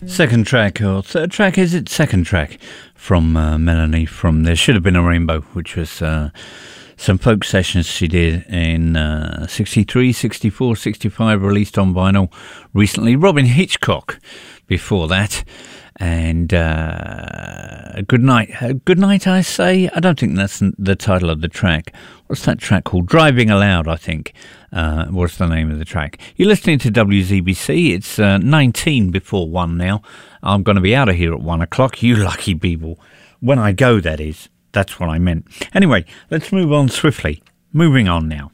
Second track or third track, is it? Second track from Melanie from There Should Have Been a Rainbow, which was some folk sessions she did in 63, 64, 65, released on vinyl recently. Robin Hitchcock before that. And Good Night. Good Night, I say. I don't think that's the title of the track. What's that track called? Driving Aloud, I think. What's the name of the track? You're listening to WZBC. It's 19 before 1 now. I'm going to be out of here at 1 o'clock. You lucky people. When I go, that is. That's what I meant. Anyway, let's move on swiftly. Moving on now.